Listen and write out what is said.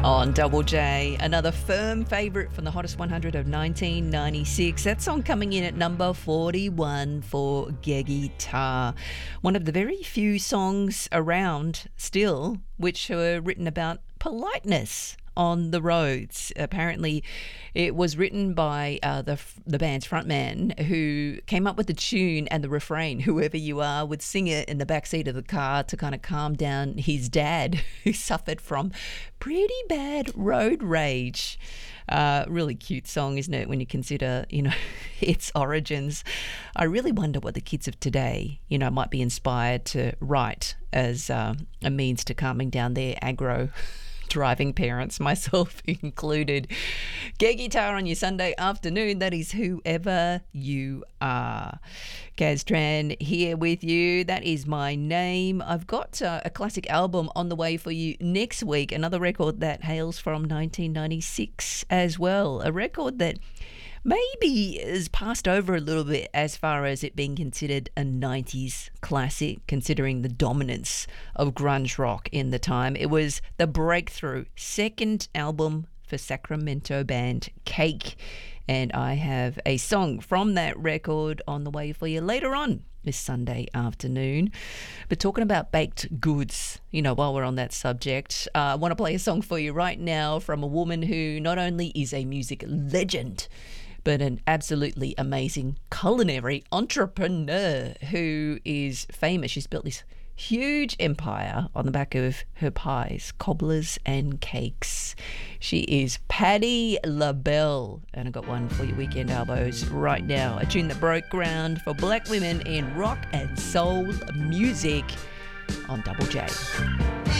On Double J, another firm favourite from the Hottest 100 of 1996. That song coming in at number 41 for Geggy-Tah. One of the very few songs around still which were written about politeness on the roads. Apparently, it was written by the band's frontman, who came up with the tune and the refrain. Whoever you are would sing it in the backseat of the car to kind of calm down his dad, who suffered from pretty bad road rage. Really cute song, isn't it, when you consider, its origins. I really wonder what the kids of today, might be inspired to write as a means to calming down their aggro driving parents, myself included. Geggy-Tah on your Sunday afternoon. That is Whoever You Are. Gaz Tran here with you. That is my name. I've got a classic album on the way for you next week. Another record that hails from 1996 as well. A record that maybe is passed over a little bit as far as it being considered a 90s classic, considering the dominance of grunge rock in the time. It was the breakthrough second album for Sacramento band Cake, and I have a song from that record on the way for you later on this Sunday afternoon. But talking about baked goods, while we're on that subject, I want to play a song for you right now from a woman who not only is a music legend, but an absolutely amazing culinary entrepreneur who is famous. She's built this huge empire on the back of her pies, cobblers and cakes. She is Patti LaBelle, and I've got one for your weekend elbows right now. A tune that broke ground for black women in rock and soul music on Double J.